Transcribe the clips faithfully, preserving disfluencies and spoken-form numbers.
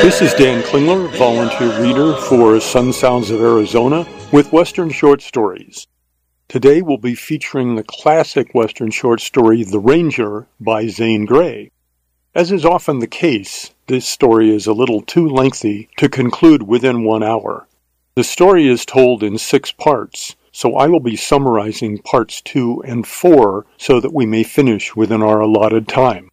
This is Dan Klingler, volunteer reader for Sun Sounds of Arizona with Western Short Stories. Today we'll be featuring the classic Western short story The Ranger by Zane Grey. As is often the case, this story is a little too lengthy to conclude within one hour. The story is told in six parts, so I will be summarizing parts two and four so that we may finish within our allotted time.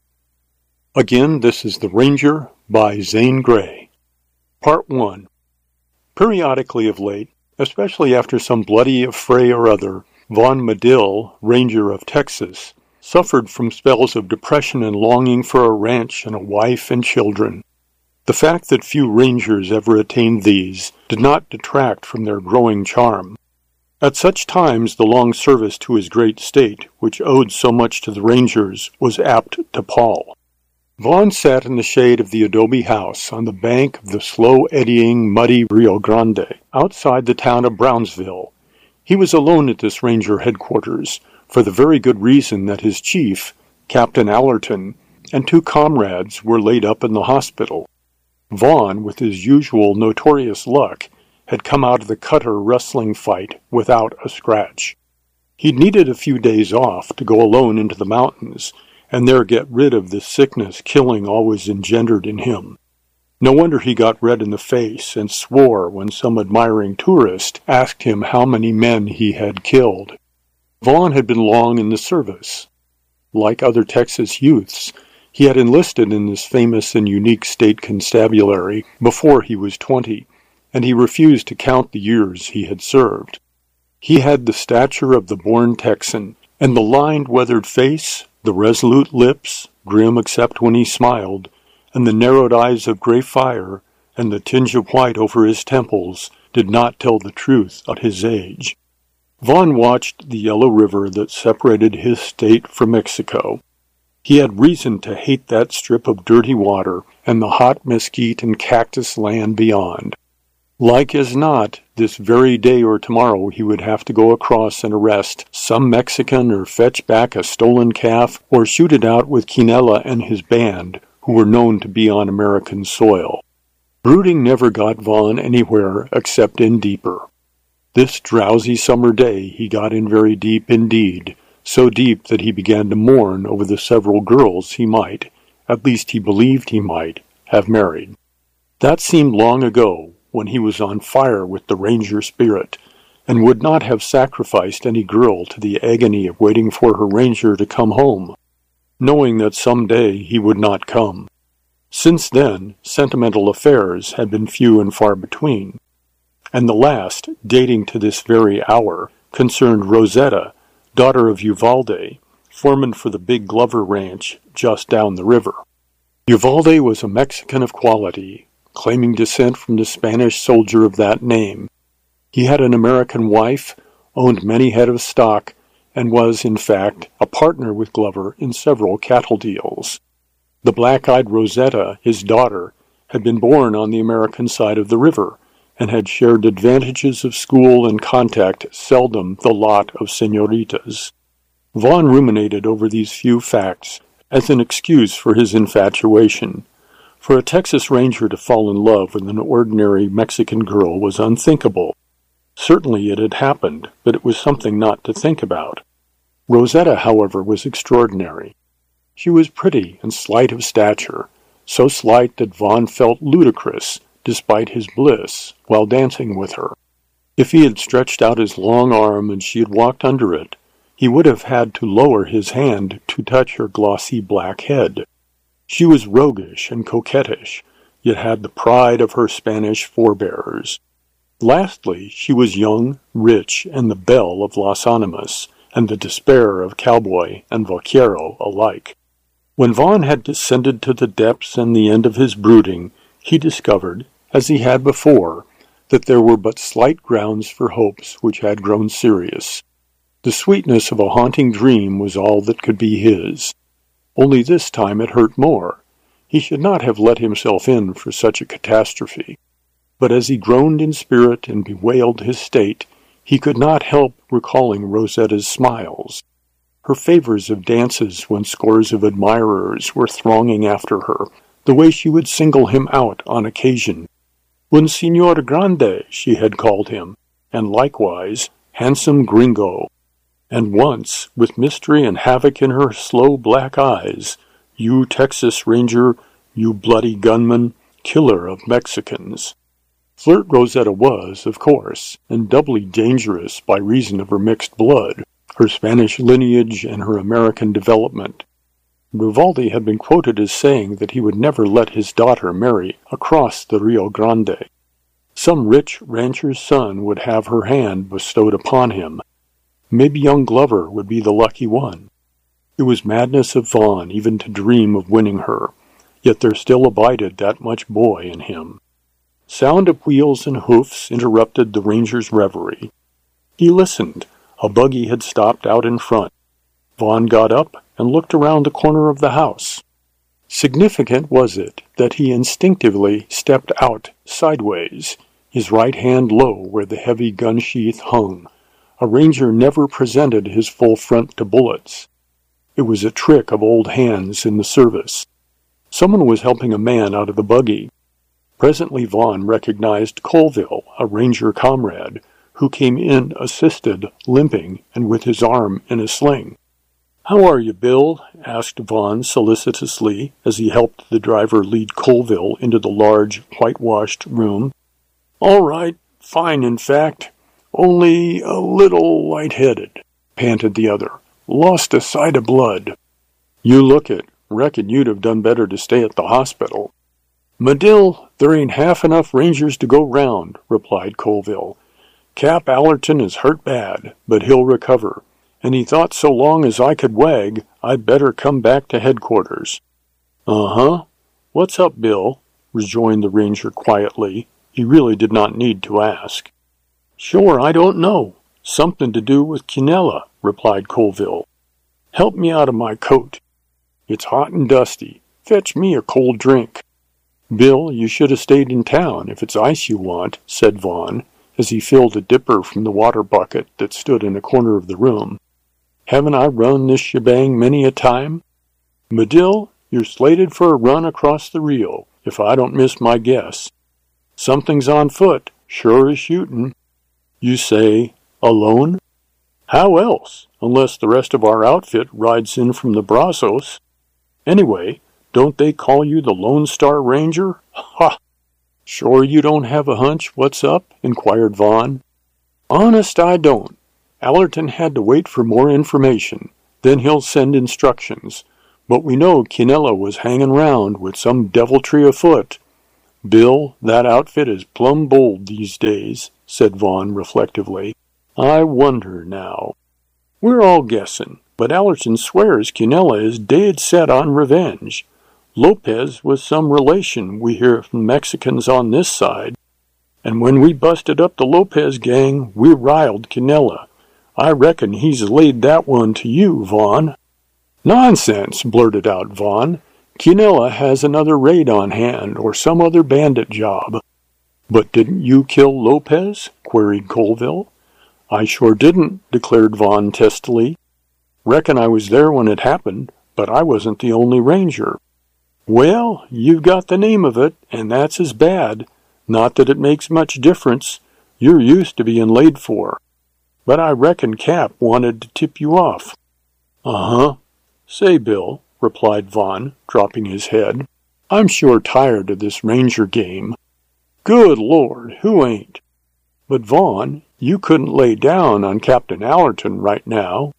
Again, this is The Ranger by Zane Grey. Part one. Periodically of late, especially after some bloody affray or other, Vaughn Medill, Ranger of Texas, suffered from spells of depression and longing for a ranch and a wife and children. The fact that few rangers ever attained these did not detract from their growing charm. At such times the long service to his great state, which owed so much to the rangers, was apt to pall. Vaughn sat in the shade of the adobe house on the bank of the slow-eddying, muddy Rio Grande, outside the town of Brownsville. He was alone at this ranger headquarters, for the very good reason that his chief, Captain Allerton, and two comrades were laid up in the hospital. Vaughn, with his usual notorious luck, had come out of the cutter wrestling fight without a scratch. He'd needed a few days off to go alone into the mountains, and there get rid of the sickness killing always engendered in him. No wonder he got red in the face and swore when some admiring tourist asked him how many men he had killed. Vaughn had been long in the service. Like other Texas youths, he had enlisted in this famous and unique state constabulary before he was twenty, and he refused to count the years he had served. He had the stature of the born Texan, and the lined, weathered face, the resolute lips, grim except when he smiled, and the narrowed eyes of gray fire, and the tinge of white over his temples, did not tell the truth of his age. Vaughn watched the yellow river that separated his state from Mexico. He had reason to hate that strip of dirty water and the hot mesquite and cactus land beyond. Like as not, this very day or tomorrow he would have to go across and arrest some Mexican or fetch back a stolen calf or shoot it out with Quinella and his band, who were known to be on American soil. Brooding never got Vaughn anywhere except in deeper. This drowsy summer day he got in very deep indeed, so deep that he began to mourn over the several girls he might, at least he believed he might, have married. That seemed long ago, when he was on fire with the ranger spirit, and would not have sacrificed any girl to the agony of waiting for her ranger to come home, knowing that some day he would not come. Since then, sentimental affairs had been few and far between, and the last, dating to this very hour, concerned Rosetta, daughter of Uvalde, foreman for the Big Glover Ranch just down the river. Uvalde was a Mexican of quality, claiming descent from the Spanish soldier of that name. He had an American wife, owned many head of stock, and was, in fact, a partner with Glover in several cattle deals. The black-eyed Rosetta, his daughter, had been born on the American side of the river, and had shared advantages of school and contact seldom the lot of senoritas. Vaughn ruminated over these few facts as an excuse for his infatuation. For a Texas Ranger to fall in love with an ordinary Mexican girl was unthinkable. Certainly it had happened, but it was something not to think about. Rosetta, however, was extraordinary. She was pretty and slight of stature, so slight that Vaughn felt ludicrous, despite his bliss, while dancing with her. If he had stretched out his long arm and she had walked under it, he would have had to lower his hand to touch her glossy black head. She was roguish and coquettish, yet had the pride of her Spanish forebears. Lastly, she was young, rich, and the belle of Las Animas, and the despair of cowboy and vaquero alike. When Vaughn had descended to the depths and the end of his brooding, he discovered, as he had before, that there were but slight grounds for hopes which had grown serious. The sweetness of a haunting dream was all that could be his. Only this time it hurt more. He should not have let himself in for such a catastrophe. But as he groaned in spirit and bewailed his state, he could not help recalling Rosetta's smiles, her favors of dances when scores of admirers were thronging after her, the way she would single him out on occasion. Un Signor Grande, she had called him, and likewise, handsome gringo. And once, with mystery and havoc in her slow black eyes, you Texas Ranger, you bloody gunman, killer of Mexicans. Flirt Rosetta was, of course, and doubly dangerous by reason of her mixed blood, her Spanish lineage and her American development. Vivaldi had been quoted as saying that he would never let his daughter marry across the Rio Grande. Some rich rancher's son would have her hand bestowed upon him. Maybe young Glover would be the lucky one. It was madness of Vaughn even to dream of winning her, yet there still abided that much boy in him. Sound of wheels and hoofs interrupted the ranger's reverie. He listened. A buggy had stopped out in front. Vaughn got up and looked around the corner of the house. Significant was it that he instinctively stepped out sideways, his right hand low where the heavy gun sheath hung. A ranger never presented his full front to bullets. It was a trick of old hands in the service. Someone was helping a man out of the buggy. Presently Vaughn recognized Colville, a ranger comrade, who came in assisted, limping, and with his arm in a sling. "How are you, Bill?" asked Vaughn solicitously as he helped the driver lead Colville into the large, whitewashed room. "All right, fine in fact, only a little light-headed," panted the other. "Lost a sight of blood." "You look it. Reckon you'd have done better to stay at the hospital." "Medill, there ain't half enough rangers to go round," replied Colville. "Cap Allerton is hurt bad, but he'll recover, and he thought so long as I could wag, I'd better come back to headquarters." "Uh-huh. What's up, Bill?" rejoined the ranger quietly. He really did not need to ask. "Sure, I don't know. Something to do with Quinella," replied Colville. "Help me out of my coat. It's hot and dusty. Fetch me a cold drink." "Bill, you should have stayed in town if it's ice you want," said Vaughn, as he filled a dipper from the water bucket that stood in a corner of the room. "Haven't I run this shebang many a time? Medill, you're slated for a run across the Rio, if I don't miss my guess. Something's on foot, sure as shooting." "You say, alone?" "How else, unless the rest of our outfit rides in from the Brazos. Anyway, don't they call you the Lone Star Ranger? Ha! "Sure you don't have a hunch what's up?" inquired Vaughn. "Honest, I don't. Allerton had to wait for more information. Then he'll send instructions. But we know Quinella was hanging round with some deviltry afoot." "Bill, that outfit is plumb bold these days," said Vaughn reflectively. "I wonder now. We're all guessing, but Allerton swears Quinella is dead set on revenge. Lopez was some relation, we hear from Mexicans on this side. And when we busted up the Lopez gang, we riled Quinella. I reckon he's laid that one to you, Vaughn." "Nonsense," blurted out Vaughn. "Quinella has another raid on hand, or some other bandit job." "But didn't you kill Lopez?" queried Colville. "I sure didn't," declared Vaughn testily. "Reckon I was there when it happened, but I wasn't the only ranger." "Well, you've got the name of it, and that's as bad. Not that it makes much difference. You're used to being laid for. But I reckon Cap wanted to tip you off." "Uh-huh. Say, Bill," replied Vaughn, dropping his head, "I'm sure tired of this ranger game." "Good Lord, who ain't? But, Vaughn, you couldn't lay down on Captain Allerton right now."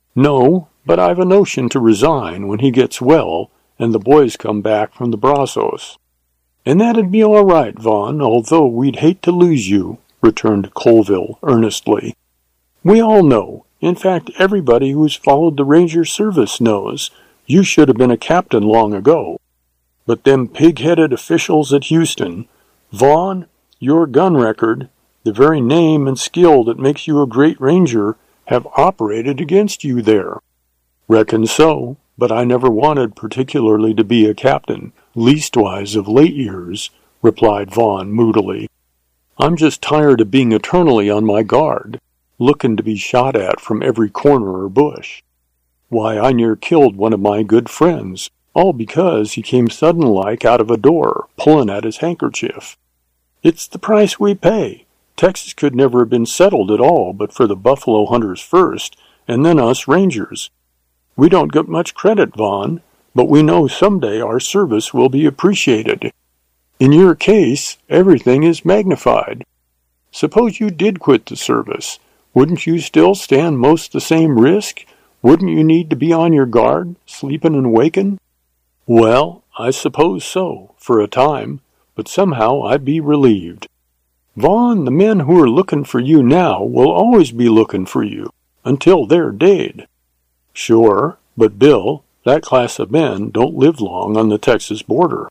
"No, but I've a notion to resign when he gets well and the boys come back from the Brazos." "And that'd be all right, Vaughn, although we'd hate to lose you," returned Colville earnestly. "We all know, in fact everybody who's followed the Ranger service knows, you should have been a captain long ago. But them pig-headed officials at Houston, Vaughn, your gun record, the very name and skill that makes you a great ranger, have operated against you there." "Reckon so, but I never wanted particularly to be a captain, leastwise of late years," replied Vaughn moodily. "I'm just tired of being eternally on my guard, looking to be shot at from every corner or bush. Why, I near killed one of my good friends, all because he came sudden-like out of a door, pulling at his handkerchief. "It's the price we pay. Texas could never have been settled at all but for the buffalo hunters first, and then us rangers. We don't get much credit, Vaughn, but we know someday our service will be appreciated. In your case, everything is magnified. Suppose you did quit the service. Wouldn't you still stand most the same risk? Wouldn't you need to be on your guard, sleeping and waking?" "Well, I suppose so, for a time, but somehow I'd be relieved. Vaughn, the men who are looking for you now will always be looking for you, until they're dead." "Sure, but Bill, that class of men don't live long on the Texas border.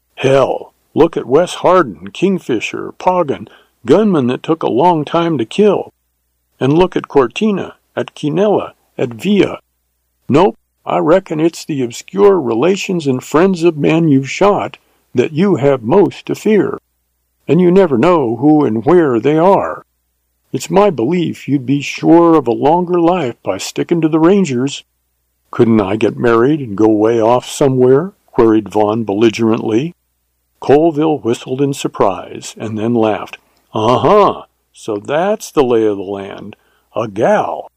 Hell, look at Wes Hardin, Kingfisher, Poggin, gunmen that took a long time to kill. And look at Cortina, at Quinella, at Villa. Nope, I reckon it's the obscure relations and friends of men you've shot that you have most to fear. And you never know who and where they are. It's my belief you'd be sure of a longer life by sticking to the Rangers." "Couldn't I get married and go way off somewhere?" queried Vaughn belligerently. Colville whistled in surprise, and then laughed. "Uh-huh, so that's the lay of the land. A gal.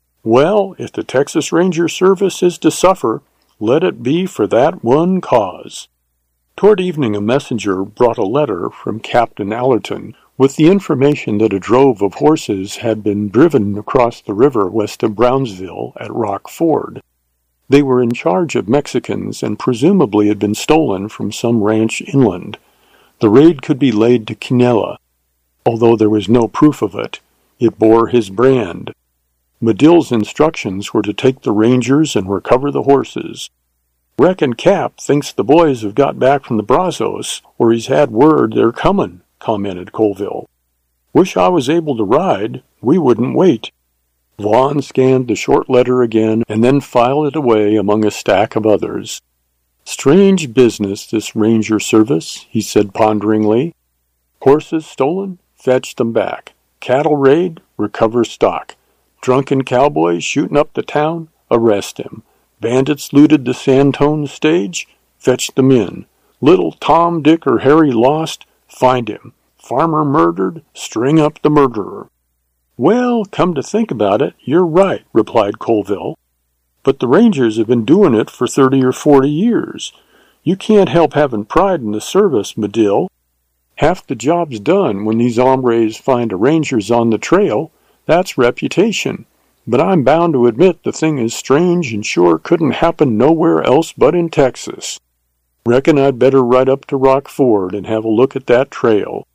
Well, if the Texas Ranger Service is to suffer, let it be for that one cause." Toward evening a messenger brought a letter from Captain Allerton with the information that a drove of horses had been driven across the river west of Brownsville at Rock Ford. They were in charge of Mexicans and presumably had been stolen from some ranch inland. The raid could be laid to Quinella, although there was no proof of it. It bore his brand. Medill's instructions were to take the Rangers and recover the horses. "Reckon Cap thinks the boys have got back from the Brazos, or he's had word they're coming," commented Colville. "Wish I was able to ride. We wouldn't wait." Vaughn scanned the short letter again and then filed it away among a stack of others. "Strange business, this Ranger Service," he said ponderingly. "Horses stolen? Fetch them back. Cattle raid? Recover stock. Drunken cowboys shooting up the town? Arrest him. Bandits looted the Santone stage? Fetch them in. Little Tom, Dick, or Harry lost? Find him. Farmer murdered? String up the murderer." "Well, come to think about it, you're right," replied Colville. "But the Rangers have been doing it for thirty or forty years. You can't help having pride in the service, Medill. Half the job's done when these hombres find a Ranger's on the trail. That's reputation. But I'm bound to admit the thing is strange and sure couldn't happen nowhere else but in Texas. Reckon I'd better ride up to Rock Ford and have a look at that trail."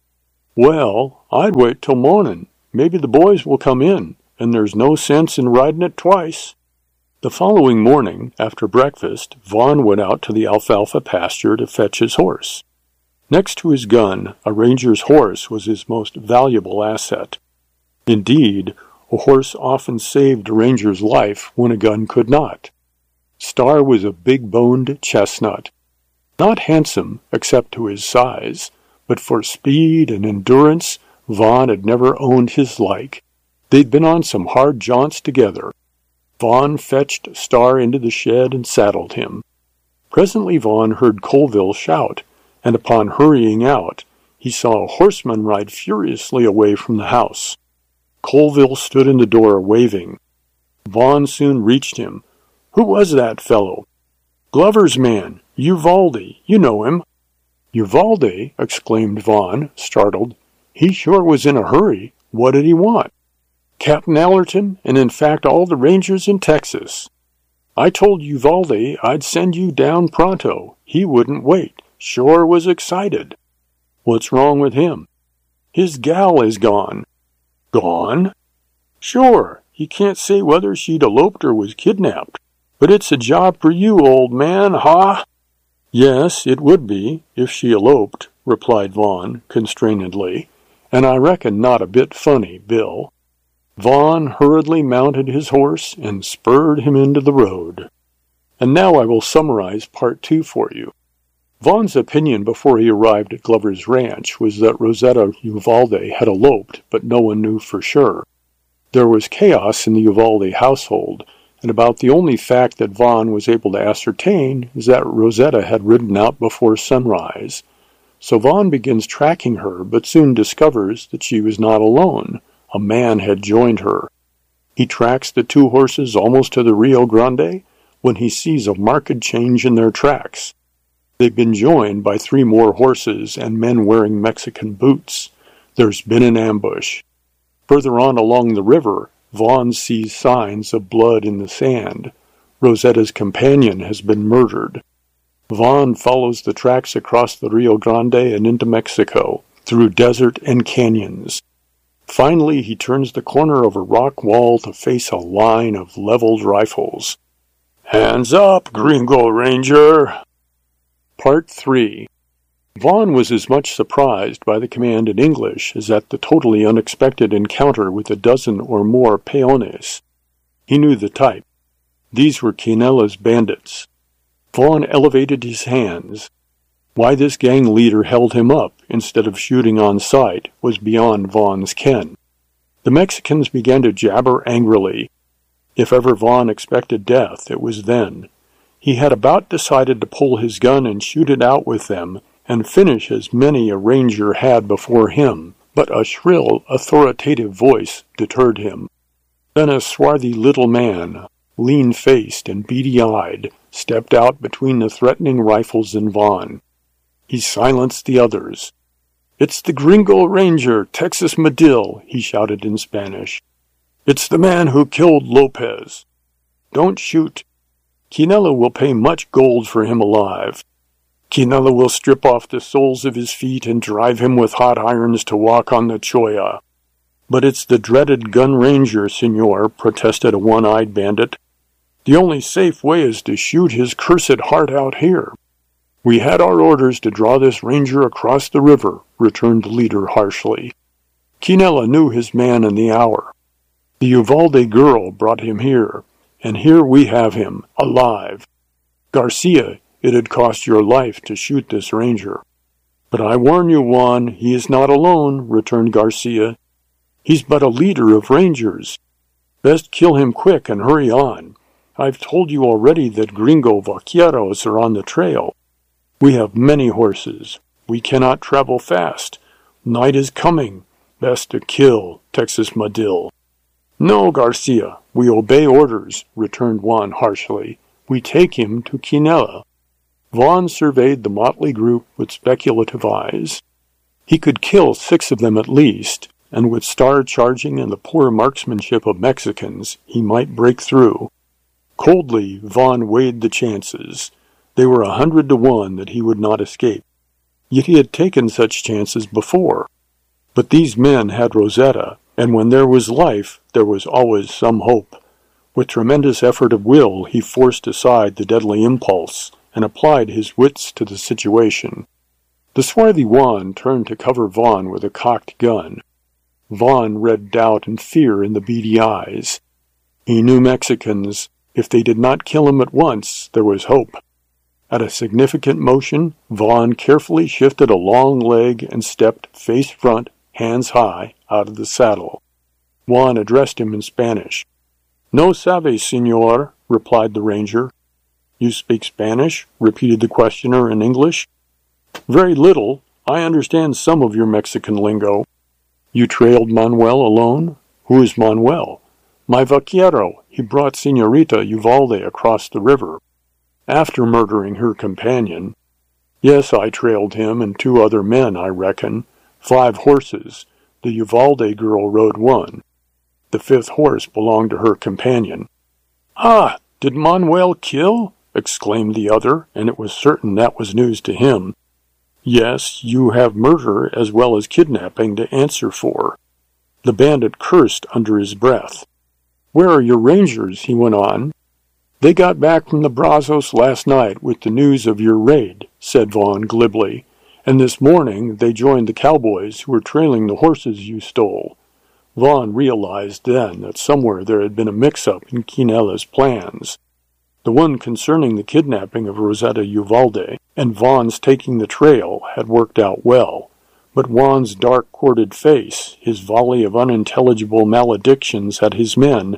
"Well, I'd wait till morning. Maybe the boys will come in, and there's no sense in riding it twice." The following morning, after breakfast, Vaughn went out to the alfalfa pasture to fetch his horse. Next to his gun, a ranger's horse was his most valuable asset. Indeed, a horse often saved a ranger's life when a gun could not. Star was a big-boned chestnut. Not handsome, except to his size, but for speed and endurance, Vaughn had never owned his like. They'd been on some hard jaunts together. Vaughn fetched Star into the shed and saddled him. Presently Vaughn heard Colville shout, and upon hurrying out, he saw a horseman ride furiously away from the house. Colville stood in the door waving. Vaughn soon reached him. "Who was that fellow?" "Glover's man, Uvalde. You know him." "Uvalde?" exclaimed Vaughn, startled. "He sure was in a hurry. What did he want?" "Captain Allerton, and in fact all the Rangers in Texas. I told Uvalde I'd send you down pronto. He wouldn't wait. Sure was excited." "What's wrong with him?" "His gal is gone." "Gone?" "Sure. He can't say whether she'd eloped or was kidnapped. But it's a job for you, old man, ha?" "Yes, it would be, if she eloped," replied Vaughn, constrainedly. "And I reckon not a bit funny, Bill." Vaughn hurriedly mounted his horse and spurred him into the road. And now I will summarize part two for you. Vaughn's opinion before he arrived at Glover's ranch was that Rosetta Uvalde had eloped, but no one knew for sure. There was chaos in the Uvalde household, and about the only fact that Vaughn was able to ascertain is that Rosetta had ridden out before sunrise. So Vaughn begins tracking her, but soon discovers that she was not alone. A man had joined her. He tracks the two horses almost to the Rio Grande when he sees a marked change in their tracks. They've been joined by three more horses and men wearing Mexican boots. There's been an ambush. Further on along the river, Vaughn sees signs of blood in the sand. Rosetta's companion has been murdered. Vaughn follows the tracks across the Rio Grande and into Mexico, through desert and canyons. Finally, he turns the corner of a rock wall to face a line of leveled rifles. "Hands up, Gringo Ranger!" Part three. Vaughn was as much surprised by the command in English as at the totally unexpected encounter with a dozen or more peones. He knew the type. These were Quinela's bandits. Vaughn elevated his hands. Why this gang leader held him up instead of shooting on sight was beyond Vaughn's ken. The Mexicans began to jabber angrily. If ever Vaughn expected death, it was then. He had about decided to pull his gun and shoot it out with them and finish as many a ranger had before him, but a shrill, authoritative voice deterred him. Then a swarthy little man, lean-faced and beady-eyed, stepped out between the threatening rifles and Vaughn. He silenced the others. "It's the Gringo Ranger, Texas Medill," he shouted in Spanish. "It's the man who killed Lopez. Don't shoot. Quinela will pay much gold for him alive. Quinela will strip off the soles of his feet and drive him with hot irons to walk on the cholla." "But it's the dreaded gun ranger, senor," protested a one-eyed bandit. "The only safe way is to shoot his cursed heart out here." "We had our orders to draw this ranger across the river," returned the leader harshly. "Quinela knew his man in the hour. The Uvalde girl brought him here, and here we have him, alive. Garcia, it had cost your life to shoot this ranger." "But I warn you, Juan, he is not alone," returned Garcia. "He's but a leader of rangers. Best kill him quick and hurry on. I've told you already that Gringo vaqueros are on the trail. We have many horses. We cannot travel fast. Night is coming. Best to kill, Texas Medill." "No, Garcia, we obey orders," returned Juan harshly. "We take him to Quinela." Vaughn surveyed the motley group with speculative eyes. He could kill six of them at least, and with star charging and the poor marksmanship of Mexicans, he might break through. Coldly, Vaughn weighed the chances. They were a hundred to one that he would not escape. Yet he had taken such chances before. But these men had Rosetta, and when there was life, there was always some hope. With tremendous effort of will, he forced aside the deadly impulse and applied his wits to the situation. The swarthy Juan turned to cover Vaughn with a cocked gun. Vaughn read doubt and fear in the beady eyes. He knew Mexicans. If they did not kill him at once, there was hope. At a significant motion, Vaughn carefully shifted a long leg and stepped face front, hands high, out of the saddle. Juan addressed him in Spanish. "No sabe, senor," replied the ranger. "You speak Spanish?" repeated the questioner in English. "Very little. I understand some of your Mexican lingo." "You trailed Manuel alone?" "Who is Manuel?" "My vaquero. He brought Señorita Uvalde across the river, after murdering her companion." "Yes, I trailed him and two other men, I reckon. Five horses. The Uvalde girl rode one. The fifth horse belonged to her companion." "Ah, did Manuel kill?" exclaimed the other, and it was certain that was news to him. "Yes, you have murder as well as kidnapping to answer for." The bandit cursed under his breath. "Where are your rangers?" he went on. "They got back from the Brazos last night with the news of your raid," said Vaughn glibly, "and this morning they joined the cowboys who were trailing the horses you stole." Vaughn realized then that somewhere there had been a mix-up in Quinela's plans. The one concerning the kidnapping of Rosetta Uvalde and Vaughn's taking the trail had worked out well, but Juan's dark corded face, his volley of unintelligible maledictions at his men,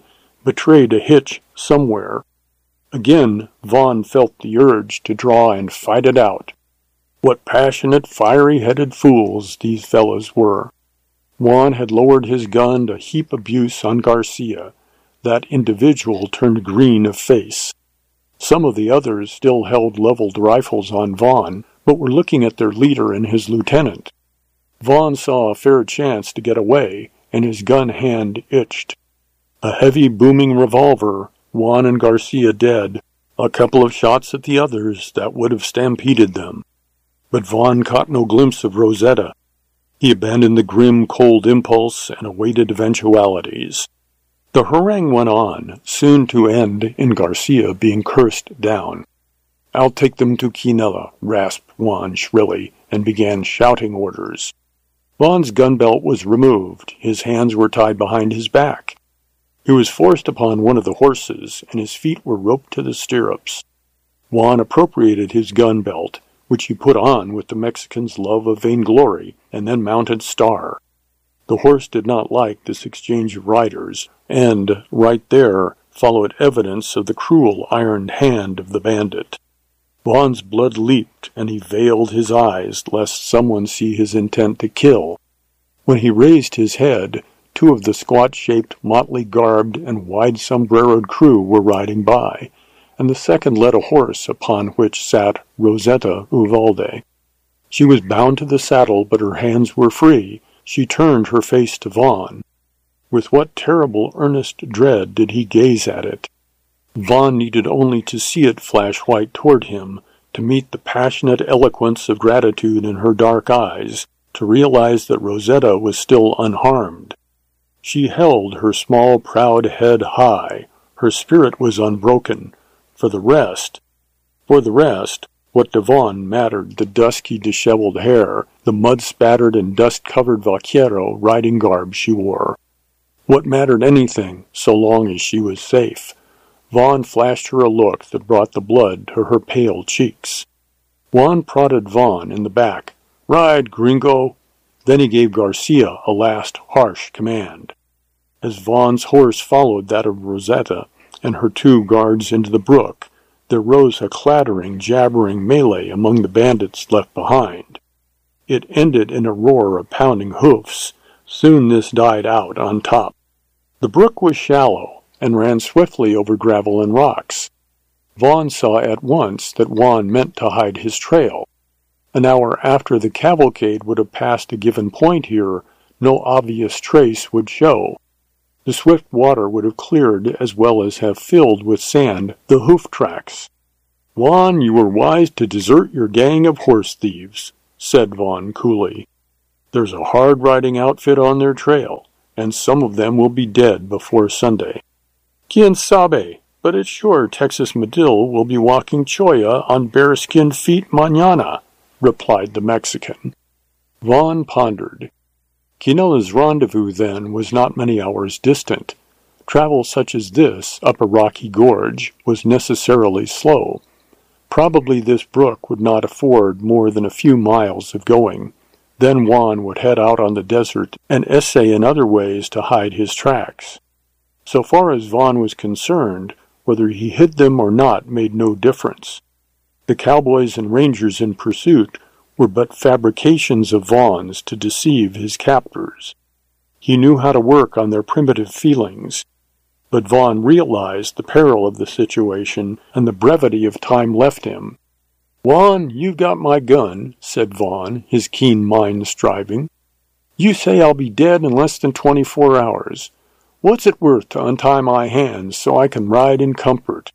betrayed a hitch somewhere. Again, Vaughn felt the urge to draw and fight it out. What passionate, fiery-headed fools these fellows were. Juan had lowered his gun to heap abuse on Garcia. That individual turned green of face. Some of the others still held leveled rifles on Vaughn, but were looking at their leader and his lieutenant. Vaughn saw a fair chance to get away, and his gun hand itched. A heavy, booming revolver, Juan and Garcia dead, a couple of shots at the others that would have stampeded them. But Vaughn caught no glimpse of Rosetta. He abandoned the grim, cold impulse and awaited eventualities. The harangue went on, soon to end in Garcia being cursed down. "I'll take them to Quinella," rasped Juan shrilly, and began shouting orders. Vaughn's gun belt was removed. His hands were tied behind his back. He was forced upon one of the horses, and his feet were roped to the stirrups. Juan appropriated his gun belt, which he put on with the Mexican's love of vainglory, and then mounted Star. The horse did not like this exchange of riders, and, right there, followed evidence of the cruel ironed hand of the bandit. Vaughn's blood leaped, and he veiled his eyes lest someone see his intent to kill. When he raised his head, two of the squat-shaped, motley-garbed, and wide-sombreroed crew were riding by, and the second led a horse upon which sat Rosetta Uvalde. She was bound to the saddle, but her hands were free. She turned her face to Vaughn. With what terrible earnest dread did he gaze at it! Vaughn needed only to see it flash white toward him, to meet the passionate eloquence of gratitude in her dark eyes, to realize that Rosetta was still unharmed. She held her small, proud head high. Her spirit was unbroken. For the rest, for the rest, what to Vaughn mattered the dusky, disheveled hair, the mud-spattered and dust-covered vaquero riding garb she wore? What mattered anything, so long as she was safe? Vaughn flashed her a look that brought the blood to her pale cheeks. Juan prodded Vaughn in the back. "Ride, gringo!" Then he gave Garcia a last harsh command. As Vaughn's horse followed that of Rosetta and her two guards into the brook, there rose a clattering, jabbering melee among the bandits left behind. It ended in a roar of pounding hoofs. Soon this died out on top. The brook was shallow and ran swiftly over gravel and rocks. Vaughn saw at once that Juan meant to hide his trail. An hour after the cavalcade would have passed a given point here, no obvious trace would show. The swift water would have cleared as well as have filled with sand the hoof tracks. "Juan, you were wise to desert your gang of horse thieves," said Vaughn coolly. "There's a hard-riding outfit on their trail, and some of them will be dead before Sunday. Quien sabe, but it's sure Texas Medill will be walking cholla on bear-skinned feet mañana," replied the Mexican. Vaughn pondered. Quinella's rendezvous, then, was not many hours distant. Travel such as this, up a rocky gorge, was necessarily slow. Probably this brook would not afford more than a few miles of going. Then Juan would head out on the desert and essay in other ways to hide his tracks. So far as Vaughn was concerned, whether he hid them or not made no difference. The cowboys and rangers in pursuit were but fabrications of Vaughn's to deceive his captors. He knew how to work on their primitive feelings, but Vaughn realized the peril of the situation and the brevity of time left him. "Juan, you've got my gun," said Vaughn, his keen mind striving. "You say I'll be dead in less than twenty-four hours. What's it worth to untie my hands so I can ride in comfort?"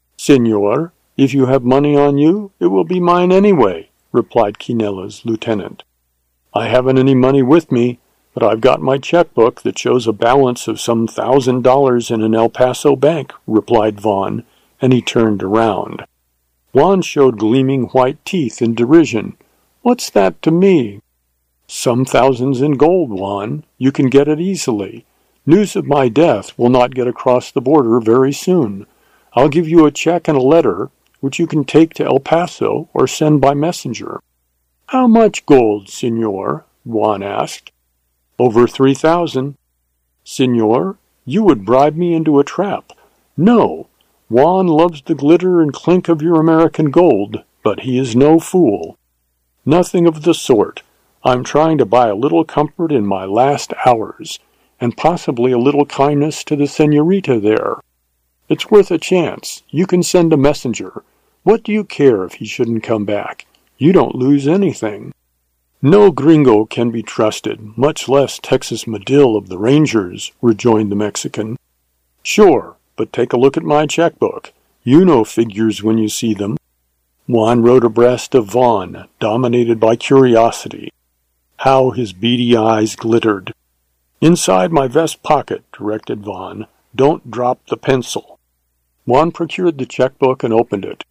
"Senor, if you have money on you, it will be mine anyway," replied Quinella's lieutenant. "I haven't any money with me, but I've got my checkbook that shows a balance of some thousand dollars in an El Paso bank," replied Vaughn, and he turned around. Juan showed gleaming white teeth in derision. "What's that to me?" "Some thousands in gold, Juan. You can get it easily. News of my death will not get across the border very soon. I'll give you a check and a letter, which you can take to El Paso or send by messenger." "How much gold, senor?" Juan asked. "Over three thousand." "Senor, You would bribe me into a trap. No, Juan loves the glitter and clink of your American gold, but he is no fool. Nothing of the sort. I'm trying to buy a little comfort in my last hours, and possibly a little kindness to the senorita there. It's worth a chance. You can send a messenger. What do you care if he shouldn't come back? You don't lose anything. No gringo can be trusted, much less Texas Medill of the Rangers, rejoined the Mexican. Sure, but take a look at my checkbook. You know figures when you see them. Juan rode abreast of Vaughn, dominated by curiosity. How his beady eyes glittered. Inside my vest pocket, directed Vaughn. Don't drop the pencil. Juan procured the checkbook and opened it.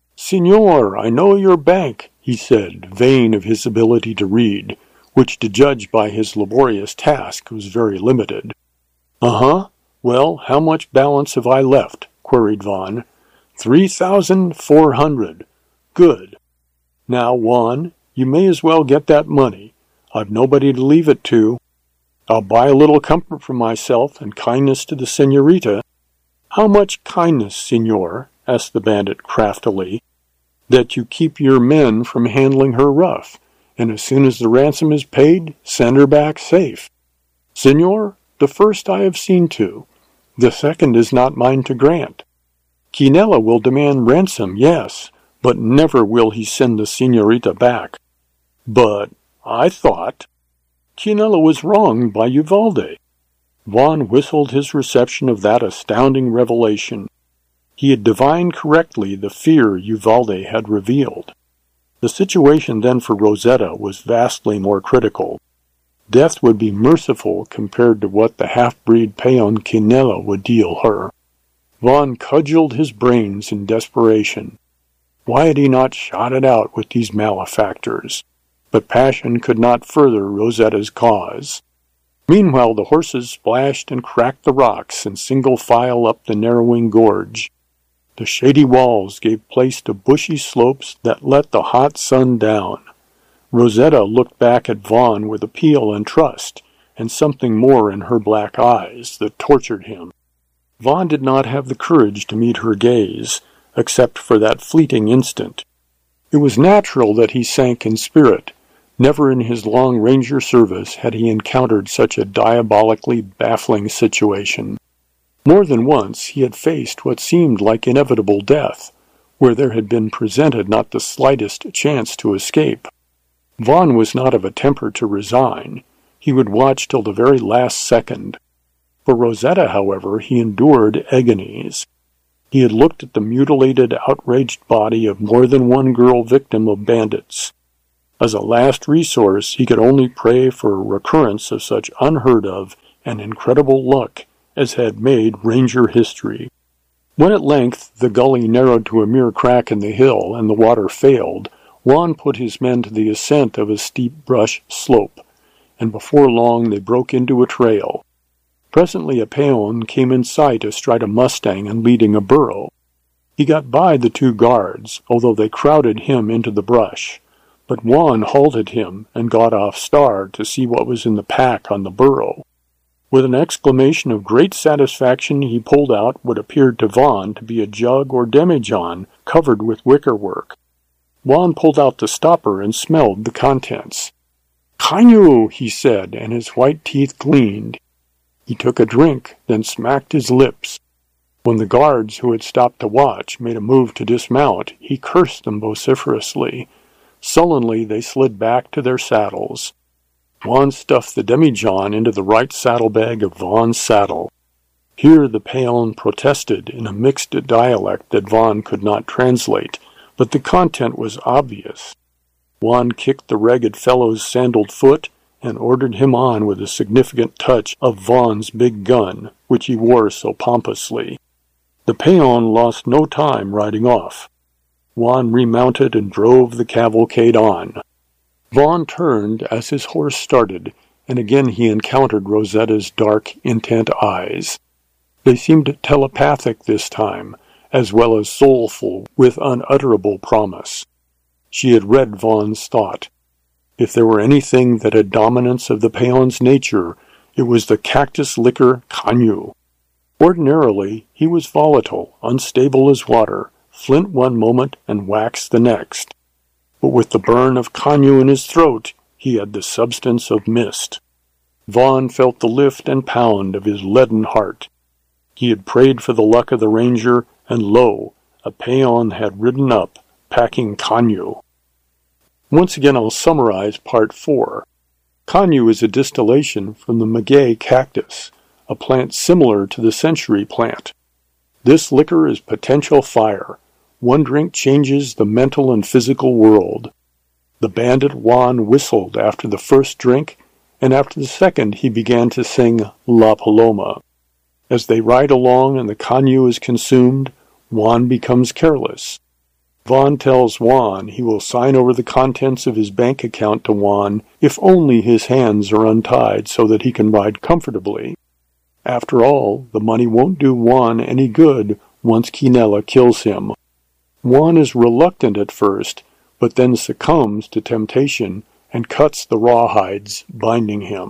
Senor, I know your bank, he said, vain of his ability to read, which, to judge by his laborious task, was very limited. Uh-huh. Well, how much balance have I left? Queried Vaughn. Three thousand four hundred. Good. Now, Juan, you may as well get that money. I've nobody to leave it to. I'll buy a little comfort for myself and kindness to the senorita. How much kindness, senor? Asked the bandit craftily. That you keep your men from handling her rough, and as soon as the ransom is paid, send her back safe. Senor, the first I have seen to. The second is not mine to grant. Quinella will demand ransom, yes, but never will he send the senorita back. But I thought Quinella was wronged by Uvalde. Vaughn whistled his reception of that astounding revelation. He had divined correctly the fear Uvalde had revealed. The situation then for Rosetta was vastly more critical. Death would be merciful compared to what the half-breed peon Quinella would deal her. Vaughn cudgeled his brains in desperation. Why had he not shot it out with these malefactors? But passion could not further Rosetta's cause. Meanwhile the horses splashed and cracked the rocks in single file up the narrowing gorge. The shady walls gave place to bushy slopes that let the hot sun down. Rosetta looked back at Vaughn with appeal and trust, and something more in her black eyes that tortured him. Vaughn did not have the courage to meet her gaze, except for that fleeting instant. It was natural that he sank in spirit. Never in his long ranger service had he encountered such a diabolically baffling situation. More than once he had faced what seemed like inevitable death, where there had been presented not the slightest chance to escape. Vaughn was not of a temper to resign. He would watch till the very last second. For Rosetta, however, he endured agonies. He had looked at the mutilated, outraged body of more than one girl victim of bandits. As a last resource, he could only pray for a recurrence of such unheard-of and incredible luck as had made Ranger history. When at length the gully narrowed to a mere crack in the hill and the water failed, Juan put his men to the ascent of a steep brush slope, and before long they broke into a trail. Presently a peon came in sight astride a mustang and leading a burro. He got by the two guards, although they crowded him into the brush, but Juan halted him and got off Star to see what was in the pack on the burro. With an exclamation of great satisfaction he pulled out what appeared to Vaughn to be a jug or demijohn covered with wickerwork. Juan pulled out the stopper and smelled the contents. "Caño," he said, and his white teeth gleamed. He took a drink, then smacked his lips. When the guards who had stopped to watch made a move to dismount, he cursed them vociferously. Sullenly they slid back to their saddles. Juan stuffed the demijohn into the right saddlebag of Vaughn's saddle. Here the peon protested in a mixed dialect that Vaughn could not translate, but the content was obvious. Juan kicked the ragged fellow's sandaled foot and ordered him on with a significant touch of Vaughn's big gun, which he wore so pompously. The peon lost no time riding off. Juan remounted and drove the cavalcade on. Vaughn turned as his horse started, and again he encountered Rosetta's dark, intent eyes. They seemed telepathic this time, as well as soulful with unutterable promise. She had read Vaughn's thought. If there were anything that had dominance of the peon's nature, it was the cactus liquor caño. Ordinarily, he was volatile, unstable as water, flint one moment and wax the next. But with the burn of Kanyu in his throat, he had the substance of mist. Vaughn felt the lift and pound of his leaden heart. He had prayed for the luck of the ranger, and lo, a peon had ridden up, packing Kanyu. Once again I'll summarize part four. Kanyu is a distillation from the maguey cactus, a plant similar to the century plant. This liquor is potential fire. One drink changes the mental and physical world. The bandit Juan whistled after the first drink, and after the second he began to sing La Paloma. As they ride along and the Kanyu is consumed, Juan becomes careless. Vaughn tells Juan he will sign over the contents of his bank account to Juan if only his hands are untied so that he can ride comfortably. After all, the money won't do Juan any good once Quinella kills him. Juan is reluctant at first, but then succumbs to temptation and cuts the rawhides binding him.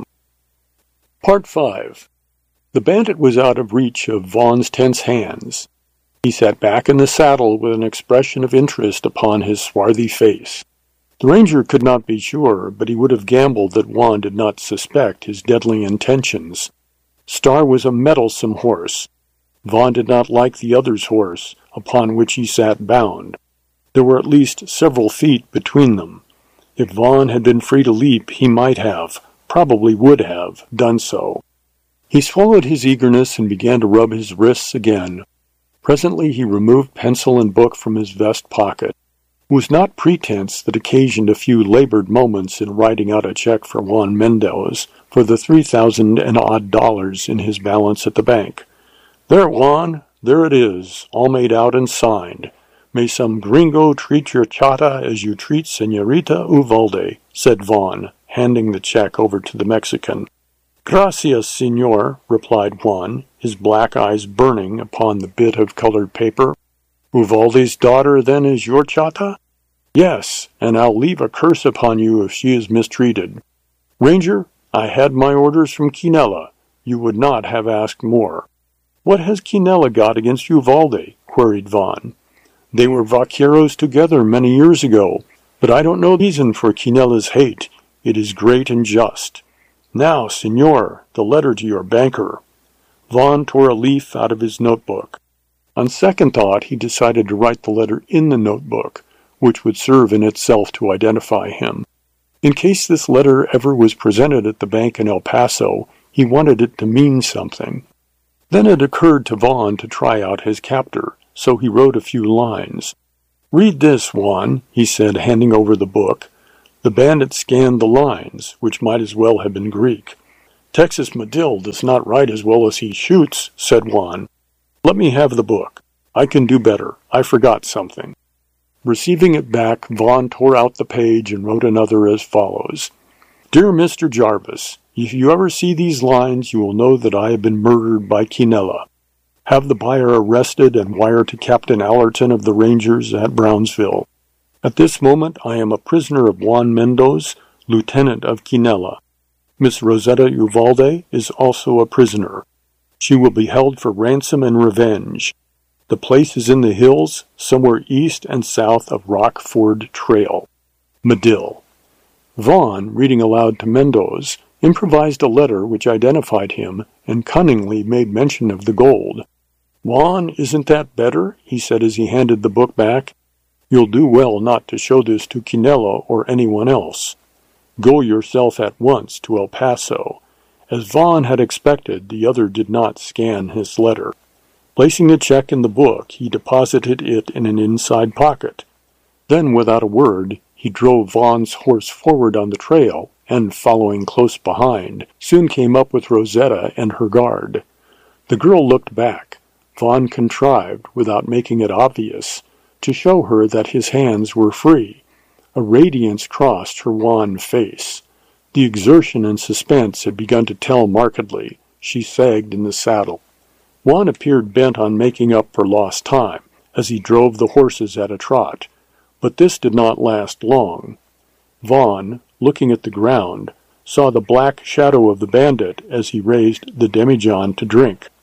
Part five. The bandit was out of reach of Vaughn's tense hands. He sat back in the saddle with an expression of interest upon his swarthy face. The ranger could not be sure, but he would have gambled that Juan did not suspect his deadly intentions. Star was a mettlesome horse. Vaughn did not like the other's horse, upon which he sat bound. There were at least several feet between them. If Vaughn had been free to leap, he might have, probably would have, done so. He swallowed his eagerness and began to rub his wrists again. Presently he removed pencil and book from his vest pocket. It was not pretense that occasioned a few labored moments in writing out a check for Juan Mendez for the three thousand and odd dollars in his balance at the bank. There, Juan, there it is, all made out and signed. May some gringo treat your chata as you treat Señorita Uvalde, said Vaughn, handing the check over to the Mexican. Gracias, señor, replied Juan, his black eyes burning upon the bit of colored paper. Uvalde's daughter, then, is your chata? Yes, and I'll leave a curse upon you if she is mistreated. Ranger, I had my orders from Quinella. You would not have asked more. What has Quinella got against Uvalde? Queried Vaughn. They were vaqueros together many years ago, but I don't know the reason for Quinella's hate. It is great and just. Now, señor, the letter to your banker. Vaughn tore a leaf out of his notebook. On second thought, he decided to write the letter in the notebook, which would serve in itself to identify him. In case this letter ever was presented at the bank in El Paso, he wanted it to mean something. Then it occurred to Vaughn to try out his captor, so he wrote a few lines. Read this, Juan, he said, handing over the book. The bandit scanned the lines, which might as well have been Greek. Texas Medill does not write as well as he shoots, said Juan. Let me have the book. I can do better. I forgot something. Receiving it back, Vaughn tore out the page and wrote another as follows. Dear Mister Jarvis, if you ever see these lines, you will know that I have been murdered by Quinella. Have the buyer arrested and wire to Captain Allerton of the Rangers at Brownsville. At this moment, I am a prisoner of Juan Mendez, lieutenant of Quinella. Miss Rosetta Uvalde is also a prisoner. She will be held for ransom and revenge. The place is in the hills, somewhere east and south of Rockford Trail. Medill. Vaughn, reading aloud to Mendez, improvised a letter which identified him and cunningly made mention of the gold. Juan, isn't that better? He said as he handed the book back. You'll do well not to show this to Quinella or anyone else. Go yourself at once to El Paso. As Vaughn had expected, the other did not scan his letter. Placing the check in the book, he deposited it in an inside pocket. Then, without a word, he drove Vaughn's horse forward on the trail, and, following close behind, soon came up with Rosetta and her guard. The girl looked back. Vaughn contrived, without making it obvious, to show her that his hands were free. A radiance crossed her wan face. The exertion and suspense had begun to tell markedly. She sagged in the saddle. Juan appeared bent on making up for lost time, as he drove the horses at a trot. But this did not last long. Vaughn, looking at the ground, saw the black shadow of the bandit as he raised the demijohn to drink.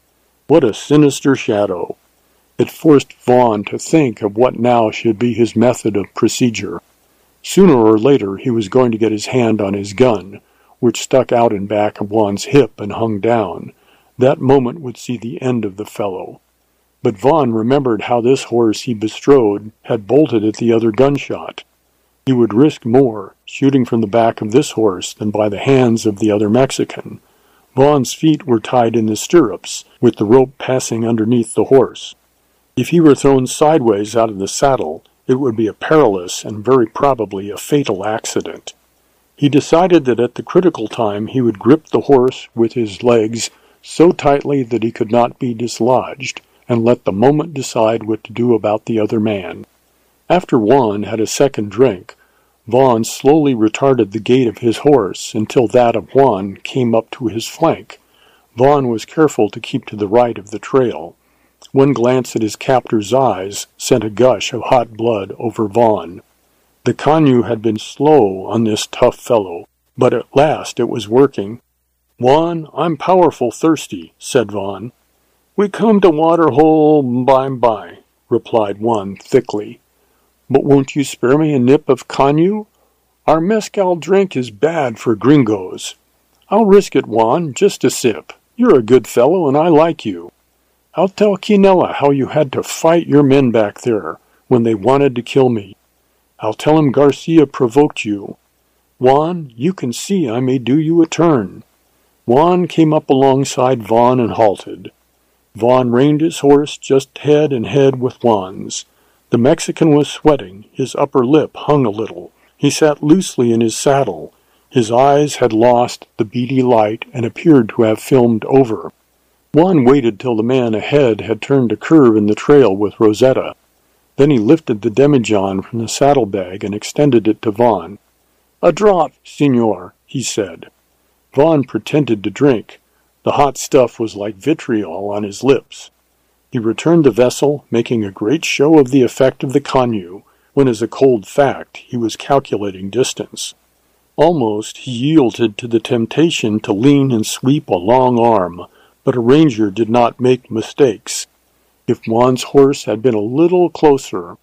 What a sinister shadow! It forced Vaughn to think of what now should be his method of procedure. Sooner or later he was going to get his hand on his gun, which stuck out in back of Vaughn's hip and hung down. That moment would see the end of the fellow. But Vaughn remembered how this horse he bestrode had bolted at the other gunshot. He would risk more, shooting from the back of this horse than by the hands of the other Mexican. Vaughn's feet were tied in the stirrups, with the rope passing underneath the horse. If he were thrown sideways out of the saddle, it would be a perilous and very probably a fatal accident. He decided that at the critical time he would grip the horse with his legs so tightly that he could not be dislodged, and let the moment decide what to do about the other man. After Juan had a second drink, Vaughn slowly retarded the gait of his horse until that of Juan came up to his flank. Vaughn was careful to keep to the right of the trail. One glance at his captor's eyes sent a gush of hot blood over Vaughn. The Canyu had been slow on this tough fellow, but at last it was working. "Juan, I'm powerful thirsty," said Vaughn. "We come to water hole by-by," replied Juan thickly. "But won't you spare me a nip of Canyu? Our mezcal drink is bad for gringos." "I'll risk it, Juan, just a sip. You're a good fellow, and I like you. I'll tell Quinella how you had to fight your men back there when they wanted to kill me. I'll tell him Garcia provoked you. Juan, you can see I may do you a turn." Juan came up alongside Vaughn and halted. Vaughn reined his horse just head and head with Juan's. The Mexican was sweating. His upper lip hung a little. He sat loosely in his saddle. His eyes had lost the beady light and appeared to have filmed over. Juan waited till the man ahead had turned a curve in the trail with Rosetta. Then he lifted the demijohn from the saddlebag and extended it to Vaughn. "A drop, senor," he said. Vaughn pretended to drink. The hot stuff was like vitriol on his lips. He returned the vessel, making a great show of the effect of the Canyu, when as a cold fact he was calculating distance. Almost he yielded to the temptation to lean and sweep a long arm, but a ranger did not make mistakes. If Juan's horse had been a little closer—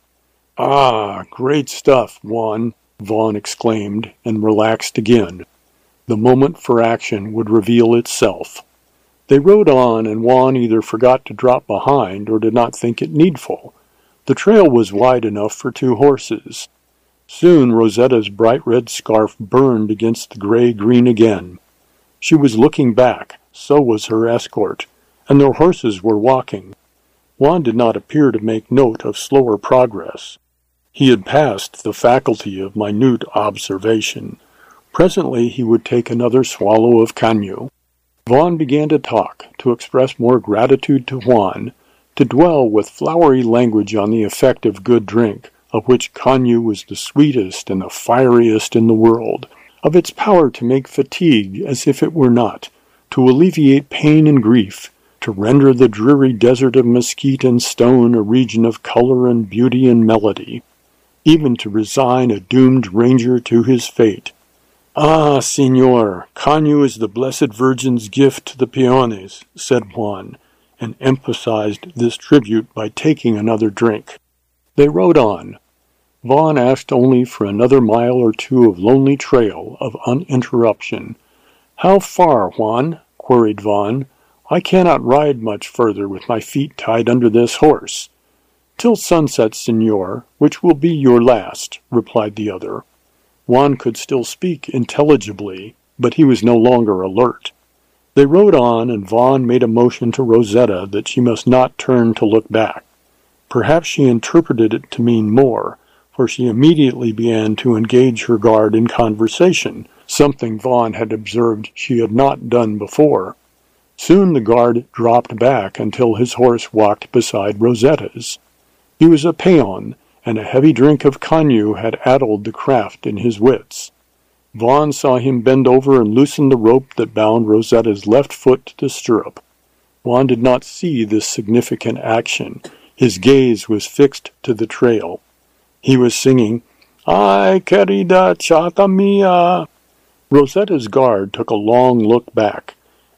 "Ah, great stuff, Juan," Vaughn exclaimed, and relaxed again. The moment for action would reveal itself. They rode on, and Juan either forgot to drop behind or did not think it needful. The trail was wide enough for two horses. Soon Rosetta's bright red scarf burned against the gray-green again. She was looking back, so was her escort, and their horses were walking. Juan did not appear to make note of slower progress. He had passed the faculty of minute observation. Presently he would take another swallow of Canyu. Vaughn began to talk, to express more gratitude to Juan, to dwell with flowery language on the effect of good drink, of which Canyu was the sweetest and the fieriest in the world, of its power to make fatigue as if it were not, to alleviate pain and grief, to render the dreary desert of mesquite and stone a region of color and beauty and melody, even to resign a doomed ranger to his fate. "Ah, senor, Canyu is the Blessed Virgin's gift to the peones," said Juan, and emphasized this tribute by taking another drink. They rode on. Vaughn asked only for another mile or two of lonely trail of uninterruption. "How far, Juan?" queried Vaughn. "I cannot ride much further with my feet tied under this horse." "Till sunset, senor, which will be your last," replied the other. Juan could still speak intelligibly, but he was no longer alert. They rode on, and Vaughn made a motion to Rosetta that she must not turn to look back. Perhaps she interpreted it to mean more, for she immediately began to engage her guard in conversation, something Vaughn had observed she had not done before. Soon the guard dropped back until his horse walked beside Rosetta's. He was a peon, and a heavy drink of Canyu had addled the craft in his wits. Vaughn saw him bend over and loosen the rope that bound Rosetta's left foot to the stirrup. Juan did not see this significant action. His gaze was fixed to the trail. He was singing, "Ay, querida chata mia." Rosetta's guard took a long look back,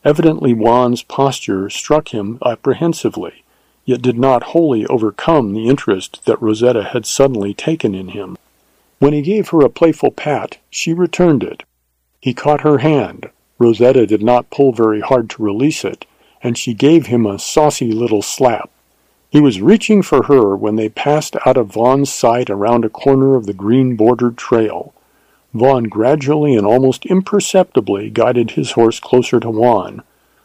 Evidently Juan's posture struck him apprehensively, yet did not wholly overcome the interest that Rosetta had suddenly taken in him. When he gave her a playful pat, she returned it. He caught her hand. Rosetta did not pull very hard to release it, and she gave him a saucy little slap. He was reaching for her when they passed out of Vaughn's sight around a corner of the green-bordered trail. Vaughn gradually and almost imperceptibly guided his horse closer to Juan.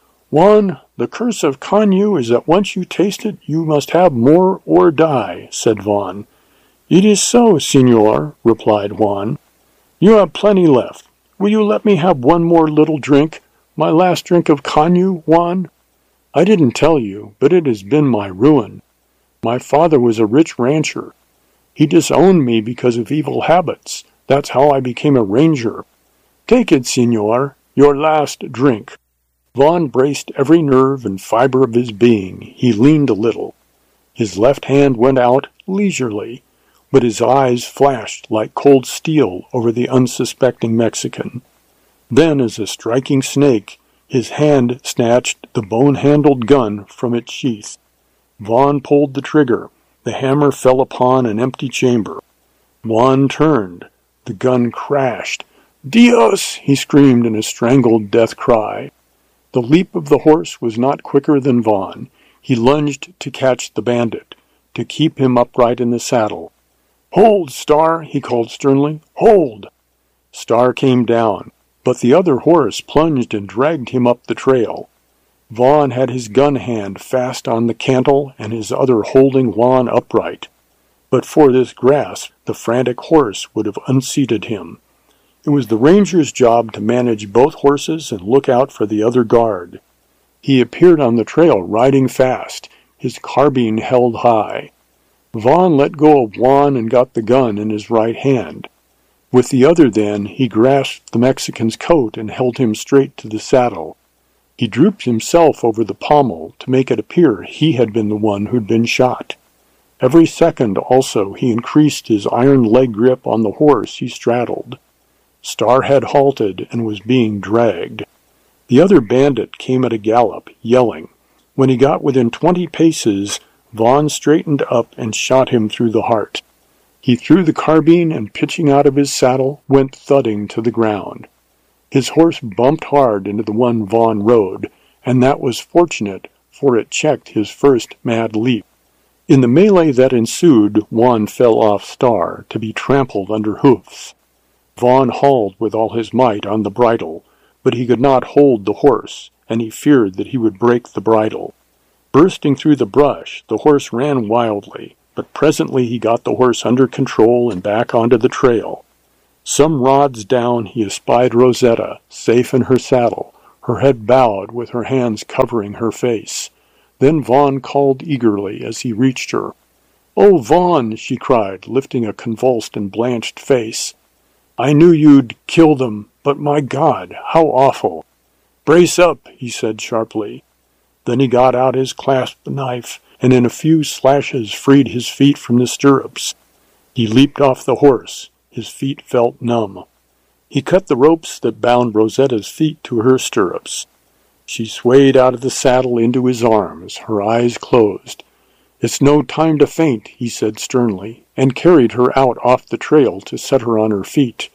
"Juan, the curse of Kanyu is that once you taste it, you must have more or die," said Vaughn. "It is so, Señor," replied Juan. "You have plenty left. Will you let me have one more little drink, my last drink of Kanyu, Juan? I didn't tell you, but it has been my ruin. My father was a rich rancher. He disowned me because of evil habits. That's how I became a ranger. Take it, Señor, your last drink." Vaughn braced every nerve and fiber of his being. He leaned a little. His left hand went out leisurely, but his eyes flashed like cold steel over the unsuspecting Mexican. Then, as a striking snake, his hand snatched the bone-handled gun from its sheath. Vaughn pulled the trigger. The hammer fell upon an empty chamber. Juan turned. The gun crashed. "Dios!" he screamed in a strangled death cry. The leap of the horse was not quicker than Vaughn. He lunged to catch the bandit, to keep him upright in the saddle. "Hold, Star!" he called sternly. "Hold!" Star came down, but the other horse plunged and dragged him up the trail. Vaughn had his gun hand fast on the cantle and his other holding Juan upright. But for this grasp, the frantic horse would have unseated him. It was the ranger's job to manage both horses and look out for the other guard. He appeared on the trail riding fast, his carbine held high. Vaughn let go of Juan and got the gun in his right hand. With the other, then, he grasped the Mexican's coat and held him straight to the saddle. He drooped himself over the pommel to make it appear he had been the one who'd been shot. Every second, also, he increased his iron leg grip on the horse he straddled. Star had halted and was being dragged. The other bandit came at a gallop, yelling. When he got within twenty paces, Vaughn straightened up and shot him through the heart. He threw the carbine and, pitching out of his saddle, went thudding to the ground. His horse bumped hard into the one Vaughn rode, and that was fortunate, for it checked his first mad leap. In the melee that ensued, Juan fell off Star, to be trampled under hoofs. Vaughn hauled with all his might on the bridle, but he could not hold the horse, and he feared that he would break the bridle. Bursting through the brush, the horse ran wildly, but presently he got the horse under control and back onto the trail. Some rods down he espied Rosetta, safe in her saddle, her head bowed with her hands covering her face. Then Vaughn called eagerly as he reached her. "Oh, Vaughn!" she cried, lifting a convulsed and blanched face. "I knew you'd kill them, but my God, how awful!" "Brace up," he said sharply. Then he got out his clasp knife, and in a few slashes freed his feet from the stirrups. He leaped off the horse. His feet felt numb. He cut the ropes that bound Rosetta's feet to her stirrups. She swayed out of the saddle into his arms, her eyes closed. "It's no time to faint," he said sternly, and carried her out off the trail to set her on her feet.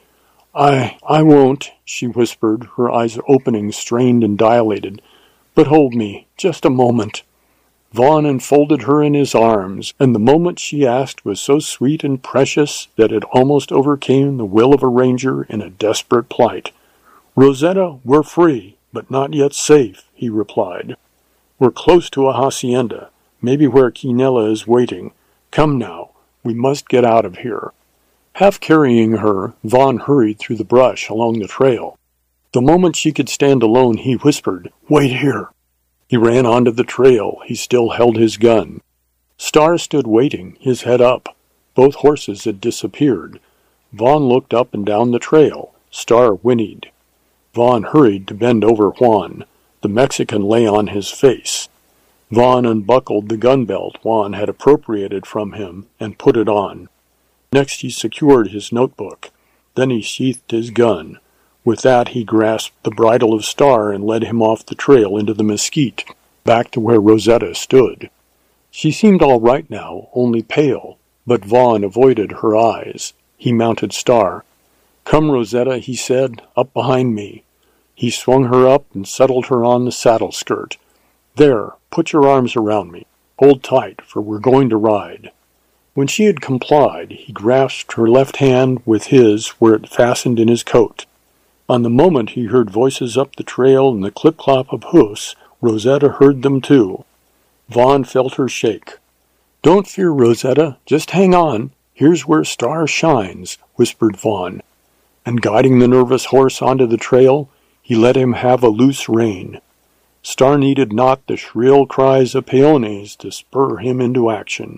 I, I won't," she whispered, her eyes opening, strained and dilated. "But hold me, just a moment." Vaughn enfolded her in his arms, and the moment she asked was so sweet and precious that it almost overcame the will of a ranger in a desperate plight. "Rosetta, we're free, but not yet safe," he replied. "We're close to a hacienda, maybe where Quinella is waiting. Come now, we must get out of here." Half carrying her, Vaughn hurried through the brush along the trail. The moment she could stand alone, he whispered, "Wait here." He ran onto the trail. He still held his gun. Star stood waiting, his head up. Both horses had disappeared. Vaughn looked up and down the trail. Star whinnied. Vaughn hurried to bend over Juan. The Mexican lay on his face. Vaughn unbuckled the gun belt Juan had appropriated from him and put it on. Next he secured his notebook. Then he sheathed his gun. With that, he grasped the bridle of Star and led him off the trail into the mesquite, back to where Rosetta stood. She seemed all right now, only pale, but Vaughn avoided her eyes. He mounted Star. "Come, Rosetta," he said, "up behind me." He swung her up and settled her on the saddle skirt. "There, put your arms around me. Hold tight, for we're going to ride." When she had complied, he grasped her left hand with his where it fastened in his coat. On the moment he heard voices up the trail and the clip-clop of hoofs, Rosetta heard them too. Vaughn felt her shake. "Don't fear, Rosetta. Just hang on. Here's where Star shines," whispered Vaughn. And guiding the nervous horse onto the trail, he let him have a loose rein. Star needed not the shrill cries of peones to spur him into action.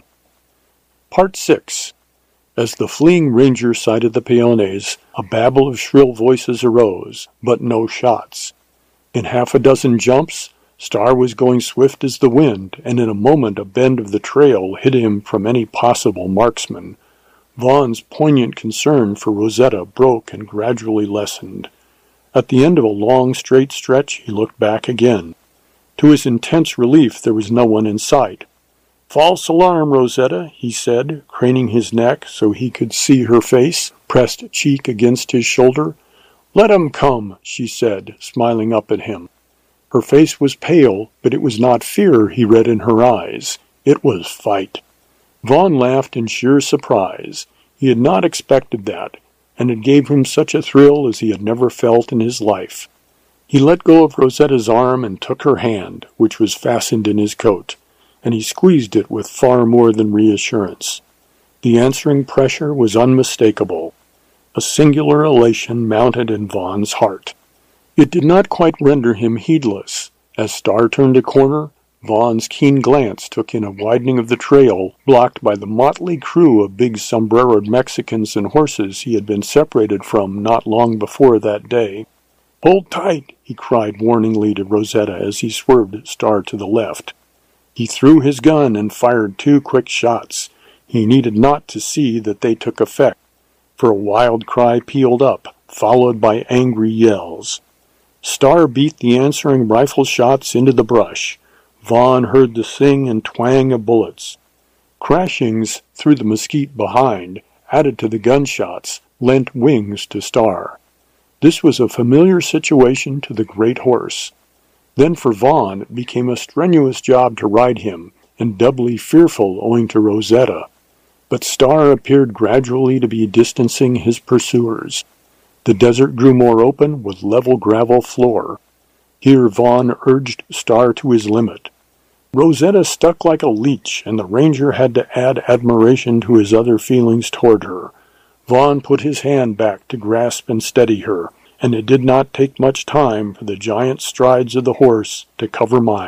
Part six. As the fleeing ranger sighted the peones, a babble of shrill voices arose, but no shots. In half a dozen jumps, Star was going swift as the wind, and in a moment a bend of the trail hid him from any possible marksman. Vaughn's poignant concern for Rosetta broke and gradually lessened. At the end of a long straight stretch, he looked back again. To his intense relief, there was no one in sight. "False alarm, Rosetta," he said, craning his neck so he could see her face, pressed cheek against his shoulder. "Let 'em come," she said, smiling up at him. Her face was pale, but it was not fear he read in her eyes. It was fight. Vaughn laughed in sheer surprise. He had not expected that, and it gave him such a thrill as he had never felt in his life. He let go of Rosetta's arm and took her hand, which was fastened in his coat, and he squeezed it with far more than reassurance. The answering pressure was unmistakable. A singular elation mounted in Vaughn's heart. It did not quite render him heedless. As Star turned a corner, Vaughn's keen glance took in a widening of the trail blocked by the motley crew of big sombreroed Mexicans and horses he had been separated from not long before that day. "Hold tight," he cried warningly to Rosetta as he swerved Star to the left. He threw his gun and fired two quick shots. He needed not to see that they took effect, for a wild cry pealed up, followed by angry yells. Star beat the answering rifle shots into the brush. Vaughn heard the sing and twang of bullets. Crashings through the mesquite behind, added to the gunshots, lent wings to Star. This was a familiar situation to the great horse. Then for Vaughn it became a strenuous job to ride him, and doubly fearful owing to Rosetta. But Star appeared gradually to be distancing his pursuers. The desert grew more open with level gravel floor. Here Vaughn urged Star to his limit. Rosetta stuck like a leech, and the ranger had to add admiration to his other feelings toward her. Vaughn put his hand back to grasp and steady her, and it did not take much time for the giant strides of the horse to cover mine.